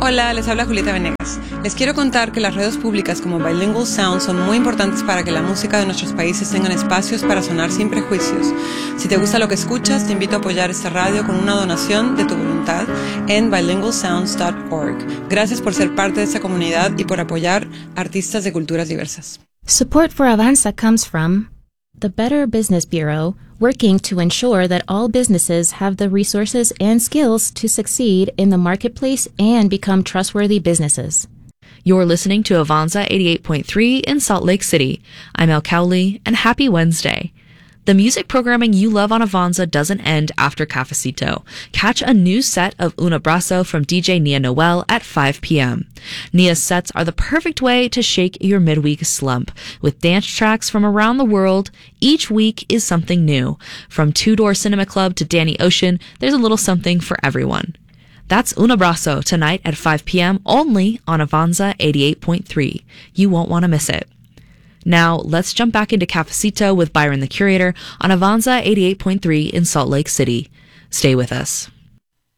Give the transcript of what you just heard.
Hola, les habla Julieta Venegas. Les quiero contar que las redes públicas como Bilingual Sound son muy importantes para que la música de nuestros países tengan espacios para sonar sin prejuicios. Si te gusta lo que escuchas, te invito a apoyar esta radio con una donación de tu voluntad en bilingualsounds.org. Gracias por ser parte de esta comunidad y por apoyar artistas de culturas diversas. Support for Avanza comes from the Better Business Bureau, working to ensure that all businesses have the resources and skills to succeed in the marketplace and become trustworthy businesses. You're listening to Avanza 88.3 in Salt Lake City. I'm El Cowley, and happy Wednesday. The music programming you love on Avanza doesn't end after Cafecito. Catch a new set of Un Abrazo from DJ Nia Noel at 5 p.m. Nia's sets are the perfect way to shake your midweek slump. With dance tracks from around the world, each week is something new. From Two Door Cinema Club to Danny Ocean, there's a little something for everyone. That's Un Abrazo tonight at 5 p.m. only on Avanza 88.3. You won't want to miss it. Now, let's jump back into Cafecito with Byron the Curator on Avanza 88.3 in Salt Lake City. Stay with us.